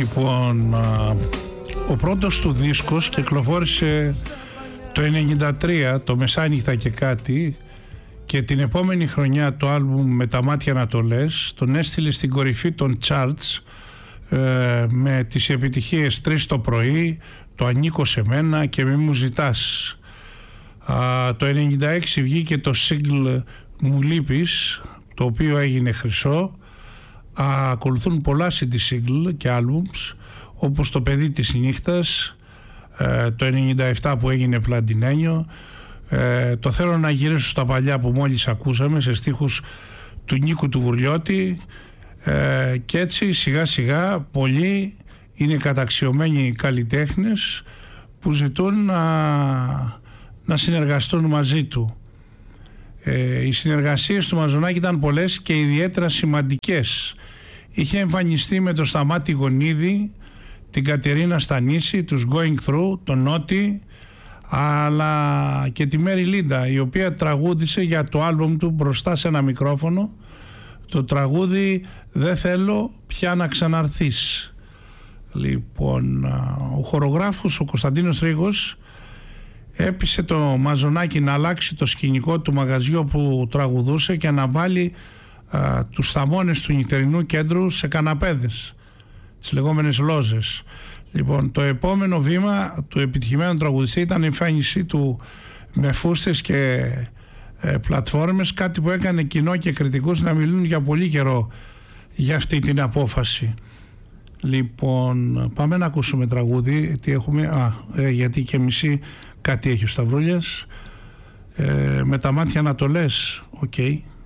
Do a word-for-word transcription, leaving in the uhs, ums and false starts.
Λοιπόν, ο πρώτος του δίσκος κυκλοφόρησε το ενενήντα τρία, το μεσάνυχτα και κάτι, και την επόμενη χρονιά το άλμπουμ «Με τα μάτια να το λες» τον έστειλε στην κορυφή των charts ε, με τις επιτυχίες «Τρεις το πρωί», «Το ανήκω σε μένα» και «Μη μου ζητάς». Α, το ενενήντα έξι βγήκε το single «Μου λείπεις», το οποίο έγινε χρυσό. Α, ακολουθούν πολλά σι ντι single και albums, όπως «Το παιδί της νύχτας», ε, το ενενήντα επτά που έγινε πλατινένιο, ε, το «Θέλω να γυρίσω στα παλιά» που μόλις ακούσαμε σε στίχους του Νίκου του Βουρλιώτη, ε, και έτσι σιγά σιγά πολλοί είναι καταξιωμένοι καλλιτέχνες που ζητούν να, να συνεργαστούν μαζί του. Ε, οι συνεργασίες του Μαζονάκη ήταν πολλές και ιδιαίτερα σημαντικές. Είχε εμφανιστεί με το Σταμάτη Γονίδη, την Κατερίνα Στανίση, τους Going Through, τον Νότι, αλλά και τη Μέρι Λίντα, η οποία τραγούδισε για το άλμπομ του μπροστά σε ένα μικρόφωνο το τραγούδι «Δεν θέλω πια να ξαναρθείς». Λοιπόν, ο χορογράφος ο Κωνσταντίνος Ρήγος έπεισε το Μαζονάκη να αλλάξει το σκηνικό του μαγαζιού που τραγουδούσε και να βάλει α, τους θαμώνες του νυχτερινού κέντρου σε καναπέδες, τις λεγόμενες λόζες. Λοιπόν, το επόμενο βήμα του επιτυχημένου τραγουδιστή ήταν η εμφάνισή του με φούστες και ε, πλατφόρμες, κάτι που έκανε κοινό και κριτικούς να μιλούν για πολύ καιρό για αυτή την απόφαση. Λοιπόν, πάμε να ακούσουμε τραγούδι. Τι έχουμε, α, ε, γιατί και μισή κάτι έχει ο Σταυρούλιας. Ε, «Με τα μάτια να το λες», οκ. Okay.